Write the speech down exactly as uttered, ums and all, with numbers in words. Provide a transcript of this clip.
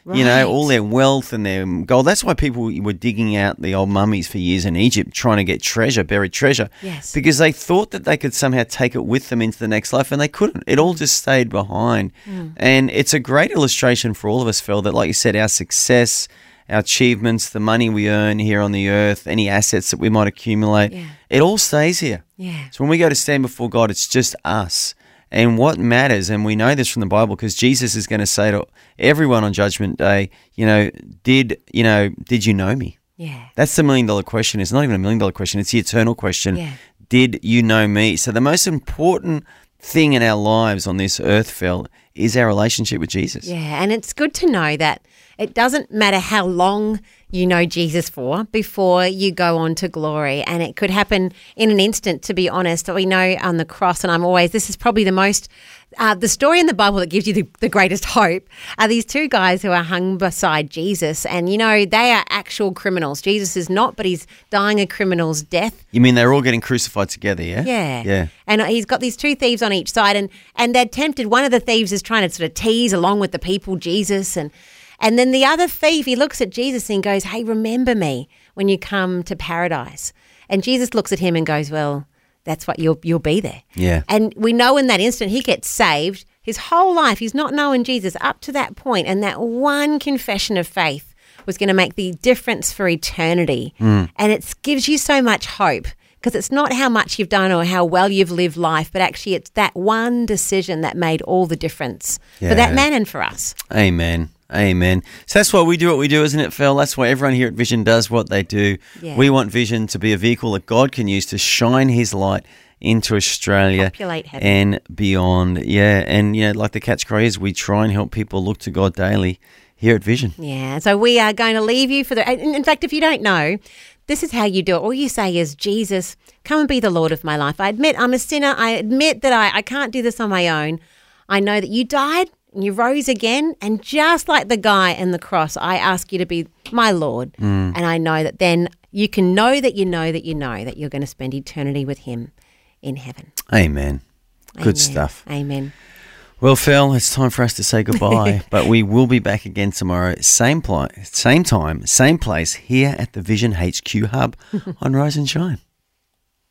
you know, Right. all their wealth and their gold. That's why people were digging out the old mummies for years in Egypt, trying to get treasure, buried treasure. Yes. Because they thought that they could somehow take it with them into the next life, and they couldn't. It all just stayed behind. Mm. And it's a great illustration for all of us, Phil, that, like you said, our success, our achievements, the money we earn here on the earth, any assets that we might accumulate, Yeah. it all stays here. Yeah. So when we go to stand before God, it's just us. And what matters, and we know this from the Bible, because Jesus is going to say to everyone on Judgment Day, you know, did you know, did you know me? Yeah. That's the million dollar question. It's not even a million dollar question. It's the eternal question. Yeah. Did you know me? So the most important thing in our lives on this earth, Phil, is our relationship with Jesus. Yeah, and it's good to know that it doesn't matter how long you know Jesus for before you go on to glory, and it could happen in an instant, to be honest. We know on the cross, and I'm always, this is probably the most, uh, the story in the Bible that gives you the, the greatest hope are these two guys who are hung beside Jesus, and you know, they are actual criminals. Jesus is not, but he's dying a criminal's death. You mean they're all getting crucified together, yeah? Yeah. Yeah. And he's got these two thieves on each side, and, and they're tempted. One of the thieves is trying to sort of tease along with the people Jesus, and and then the other thief, he looks at Jesus and goes, hey, remember me when you come to paradise. And Jesus looks at him and goes, well, that's what you'll you'll be there. Yeah. And we know in that instant he gets saved. His whole life he's not knowing Jesus up to that point, and that one confession of faith was going to make the difference for eternity. Mm. And it gives you so much hope, because it's not how much you've done or how well you've lived life, but actually it's that one decision that made all the difference Yeah. for that man and for us. Amen. Amen. So that's why we do what we do, isn't it, Phil? That's why everyone here at Vision does what they do. Yeah. We want Vision to be a vehicle that God can use to shine his light into Australia Populate heaven. and beyond. Yeah. And, you know, like the catch cry is, we try and help people look to God daily here at Vision. Yeah, so we are going to leave you for the, in in fact, if you don't know, this is how you do it. All you say is, Jesus, come and be the Lord of my life. I admit I'm a sinner. I admit that I, I can't do this on my own. I know that you died and you rose again. And just like the guy in the cross, I ask you to be my Lord. Mm. And I know that then you can know that you know that you know that you're going to spend eternity with him in heaven. Amen. Good Amen. stuff. Amen. Well, Phil, it's time for us to say goodbye, but we will be back again tomorrow, same pli- same time, same place, here at the Vision H Q Hub on Rise and Shine.